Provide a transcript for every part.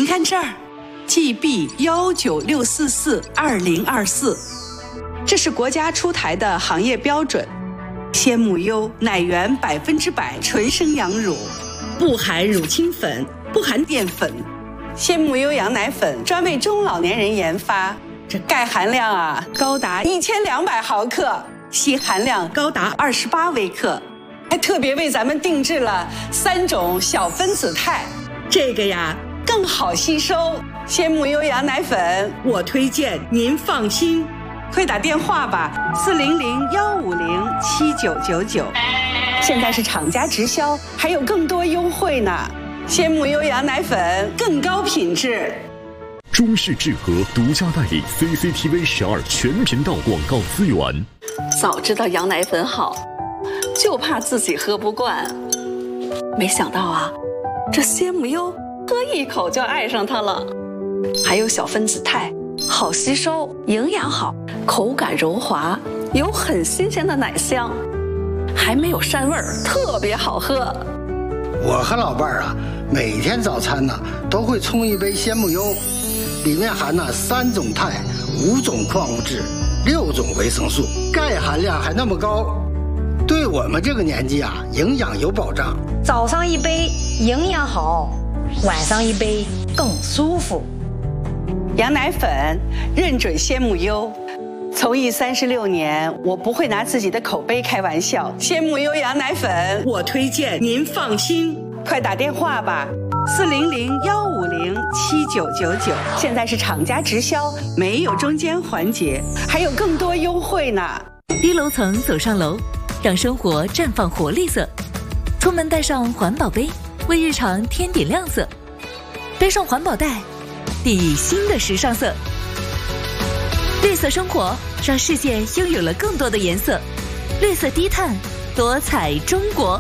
看这儿 GB196442024，这是国家出台的行业标准。鲜母优奶源100%纯生羊乳，不含乳清粉，不含淀粉。鲜母优羊奶粉专为中老年人研发，这钙含量啊高达1200毫克，硒含量高达28微克，还特别为咱们定制了3种小分子肽，这个呀更好吸收。鲜母优羊奶粉，我推荐您放心。快打电话吧，400-150-7999，现在是厂家直销，还有更多优惠呢。鲜母优羊奶粉更高品质。 中式智和独家代理 CCTV12全频道广告资源。 早知道羊奶粉好，就怕自己喝不惯。没想到啊，这鲜母优喝一口就爱上它了。还有小分子肽，好吸收，营养好，口感柔滑，有很新鲜的奶香，还没有膻味儿，特别好喝。 我和老伴儿啊，每天早餐呢都会冲一杯鲜母优，里面含了3种肽、5种矿物质、6种维生素，钙含量还那么高，对我们这个年纪啊，营养有保障。 早上一杯营养好，晚上一杯更舒服。 羊奶粉认准鲜母优，从艺36年，我不会拿自己的口碑开玩笑。鲜母优羊奶粉，我推荐您放心。快打电话吧，400-150-7999，现在是厂家直销，没有中间环节，还有更多优惠呢。 低楼层走上楼，让生活绽放活力色。出门带上环保杯，为日常添点亮色。背上环保袋，定义新的时尚色。绿色生活让世界拥有了更多的颜色，绿色低碳，多彩中国。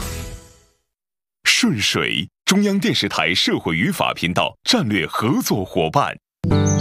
顺水，中央电视台社会与法频道战略合作伙伴。